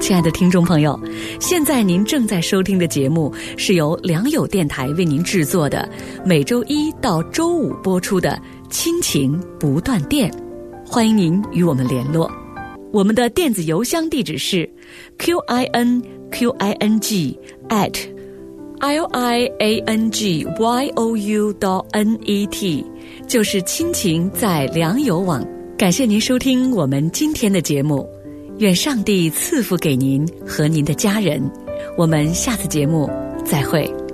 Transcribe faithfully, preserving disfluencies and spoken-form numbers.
亲爱的听众朋友，现在您正在收听的节目是由良友电台为您制作的，每周一到周五播出的亲情不断电。欢迎您与我们联络，我们的电子邮箱地址是 q i n q i n g at l i a n g y o u dot n e t， 就是亲情在良友网。感谢您收听我们今天的节目，愿上帝赐福给您和您的家人，我们下次节目再会。